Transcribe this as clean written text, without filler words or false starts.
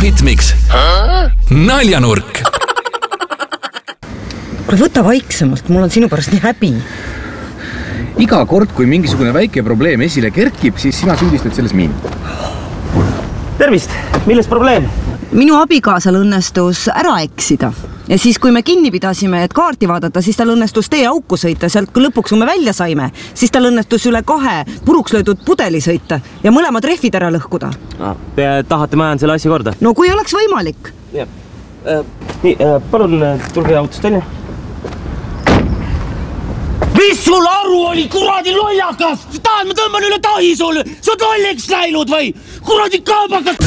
Algoritmiks naljanurk. Võta vaiksemalt, mul on sinu pärast nii häbi. Iga kord, kui mingisugune väike probleem esile kerkib, siis sina süüdistad selles mind. Tervist! Milles probleem? Minu abikaasal õnnestus ära eksida. Ja siis, kui me kinni pidasime, et kaarti vaadata, siis tal õnnestus tee auku sõita. Sealt kui lõpuks, kui me välja saime, siis tal õnnestus üle 2 puruks löödud pudeli sõita ja mõlemad rehvid ära lõhkuda. Te tahate ma ajan selle asja korda? No kui oleks võimalik. Nii, palun tulge autost välja. Mis sul aru oli, kuradi lollakas? Tahad, ma tõmban üle tahi sul? Sa oled lolliks läinud või? Kuradi kaabakas!